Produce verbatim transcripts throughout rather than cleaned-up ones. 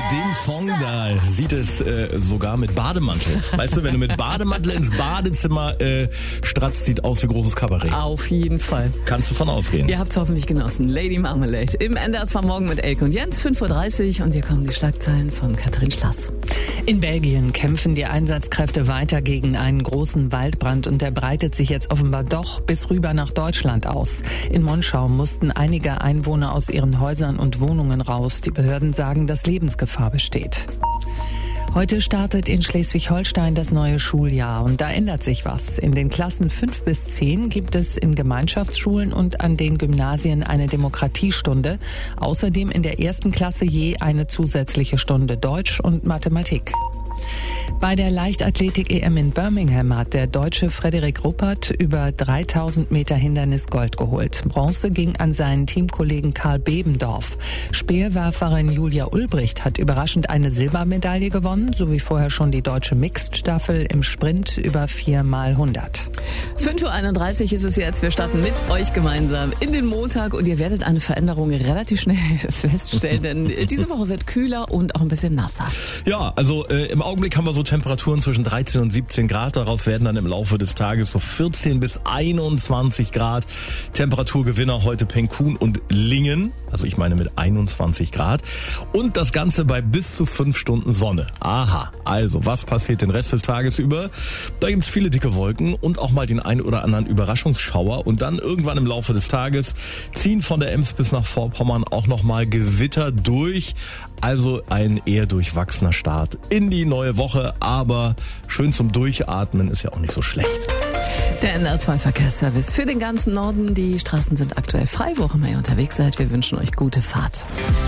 den Song, da sieht es äh, sogar mit Bademantel. Weißt du, wenn du mit Bademantel ins Badezimmer äh, stratzt, sieht aus wie großes Kabarett. Auf jeden Fall. Kannst du von ausgehen. Ihr habt es hoffentlich genossen. Lady Marmalade im N D R zwei Morgen mit Elke und Jens, fünf Uhr dreißig, und hier kommen die Schlagzeilen von Katrin Schlass. In Belgien kämpfen die Einsatzkräfte weiter gegen einen großen Waldbrand und der breitet sich jetzt offenbar doch bis rüber nach Deutschland aus. In Monschau mussten einige Einwohner aus ihren Häusern und Wohnungen raus. Die Behörden sagen, dass Lebensgefahr besteht. Heute startet in Schleswig-Holstein das neue Schuljahr und da ändert sich was. In den Klassen fünf bis zehn gibt es in Gemeinschaftsschulen und an den Gymnasien eine Demokratiestunde. Außerdem in der ersten Klasse je eine zusätzliche Stunde Deutsch und Mathematik. Bei der Leichtathletik-E M in Birmingham hat der Deutsche Frederik Ruppert über dreitausend Meter Hindernis Gold geholt. Bronze ging an seinen Teamkollegen Karl Bebendorf. Speerwerferin Julia Ulbricht hat überraschend eine Silbermedaille gewonnen, sowie vorher schon die deutsche Mixed-Staffel im Sprint über vier mal hundert. fünf Uhr einunddreißig ist es jetzt. Wir starten mit euch gemeinsam in den Montag und ihr werdet eine Veränderung relativ schnell feststellen, denn diese Woche wird kühler und auch ein bisschen nasser. Ja, also äh, im Augenblick haben wir so Temperaturen zwischen dreizehn und siebzehn Grad. Daraus werden dann im Laufe des Tages so vierzehn bis einundzwanzig Grad. Temperaturgewinner heute Penkun und Lingen. Also ich meine mit einundzwanzig Grad. Und das Ganze bei bis zu fünf Stunden Sonne. Aha, also was passiert den Rest des Tages über? Da gibt's viele dicke Wolken und auch mal den ein oder anderen Überraschungsschauer. Und dann irgendwann im Laufe des Tages ziehen von der Ems bis nach Vorpommern auch nochmal Gewitter durch. Also ein eher durchwachsener Start in die neue Woche. Aber schön zum Durchatmen ist ja auch nicht so schlecht. Der N D R zwei Verkehrsservice für den ganzen Norden. Die Straßen sind aktuell frei, wo auch immer ihr unterwegs seid. Wir wünschen euch gute Fahrt.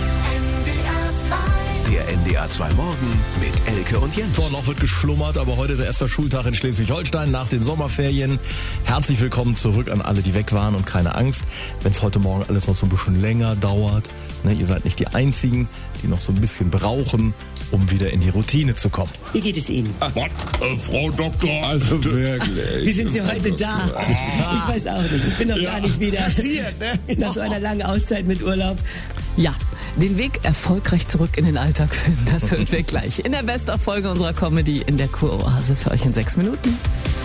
Der N D R zwei Morgen mit Elke und Jens. So, noch wird geschlummert, aber heute ist der erste Schultag in Schleswig-Holstein nach den Sommerferien. Herzlich willkommen zurück an alle, die weg waren, und keine Angst, wenn es heute Morgen alles noch so ein bisschen länger dauert. Ne, ihr seid nicht die Einzigen, die noch so ein bisschen brauchen, um wieder in die Routine zu kommen. Wie geht es Ihnen? Was? Äh, Frau Doktor? Also wirklich. Wie sind Sie heute da? Ich weiß auch nicht. Ich bin noch Ja. gar nicht wieder nach so einer langen Auszeit mit Urlaub. Ja, den Weg erfolgreich zurück in den Alltag finden, das hören wir gleich in der Best-of-Folge unserer Comedy in der Kuroase für euch in sechs Minuten.